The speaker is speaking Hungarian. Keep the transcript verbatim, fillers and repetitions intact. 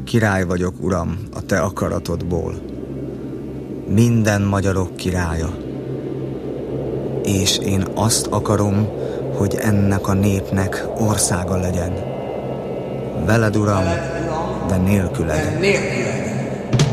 Király vagyok, Uram, a te akaratodból. Minden magyarok királya. És én azt akarom, hogy ennek a népnek országa legyen. Veled, Uram, de nélküled.